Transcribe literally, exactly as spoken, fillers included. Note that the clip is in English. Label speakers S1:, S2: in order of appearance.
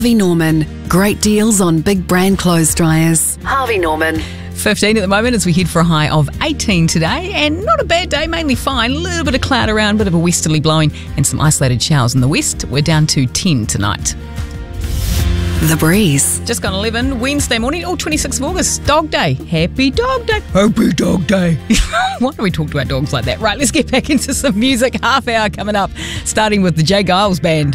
S1: Harvey Norman. Great deals on big brand clothes dryers. Harvey Norman.
S2: fifteen at the moment as we head for a high of eighteen today, and not a bad day, mainly fine. A little bit of cloud around, bit of a westerly blowing and some isolated showers in the west. We're down to ten tonight.
S1: The Breeze.
S2: Just gone eleven, Wednesday morning, oh, twenty-sixth of August, Dog Day. Happy Dog Day. Happy Dog Day. Why do we talk to our dogs like that? Right, let's get back into some music. Half hour coming up, starting with the Jay Giles Band.